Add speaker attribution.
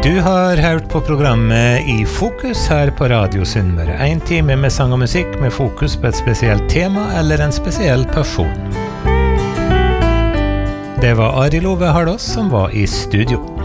Speaker 1: Du har hørt på programmet I Fokus her på Radio Sunnmøre. En time med sang og musikk med fokus på et spesielt tema eller en spesiell person. Det var Arild Ove Hardås som var I studio.